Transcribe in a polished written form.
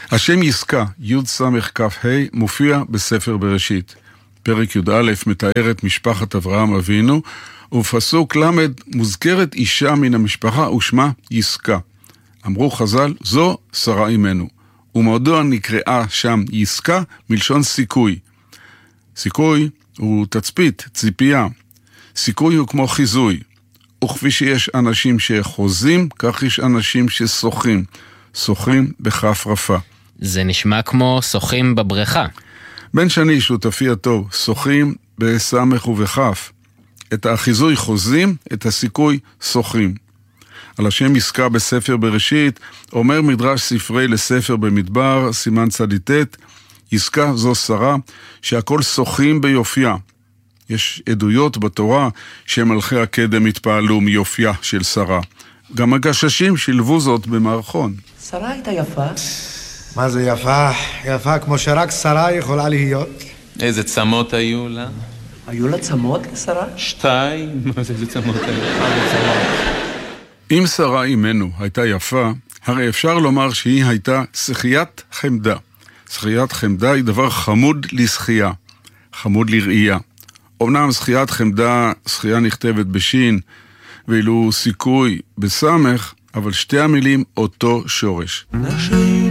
השם יסקה, י' סמך כ' ה', מופיע בספר בראשית. פרק י"א מתאר את משפחת אברהם אבינו, ובפסוק למד מוזכרת אישה מן המשפחה ושמה יסקה. אמרו חז"ל, זו שרה אימנו. ומדוע נקראה שם יסקה? מלשון סיכוי. סיכוי הוא תצפית, ציפייה. סיכוי הוא כמו חיזוי. וכפי שיש אנשים שחוזים, כך יש אנשים ששוחים. שוחים בכף רפה. זה נשמע כמו שוחים בבריכה. בן שני, שותפי הטוב, שוחים בסמך ובכף. את החיזוי חוזים, את הסיכוי שוחים. על השם יסקה בספר בראשית, אומר מדרש ספרי לספר במדבר, סימן צדיטת, יסקה זו שרה שהכל שוחים ביופייה. יש עדויות בתורה שמלכי הקדם התפעלו מיופייה של שרה. גם הגששים שילבו זאת במערכון. שרה הייתה יפה. מה זה יפה? יפה כמו שרק שרה יכולה להיות. איזה צמות היו לה? היו לה צמות לשרה? 2. איזה צמות היו אם שרה אימנו הייתה יפה, הרי אפשר לומר שהיא הייתה שחיית חמדה. שחיית חמדה היא דבר חמוד לשחייה, חמוד לראייה. אמנם שחיית חמדה, שחייה נכתבת בשין, ואילו סיכוי בסמך, אבל שתי המילים אותו שורש.